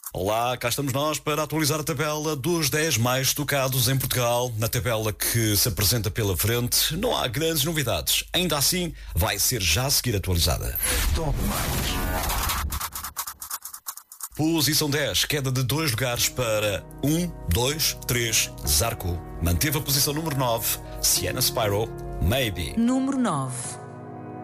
Olá, cá estamos nós para atualizar a tabela dos 10 mais tocados em Portugal. Na tabela que se apresenta pela frente, não há grandes novidades. Ainda assim, vai ser já a seguir atualizada. Top mais. Posição 10, queda de 2 lugares para 1, 2, 3, Zarco. Manteve a posição número 9, Sienna Spyro, Maybe. Número 9.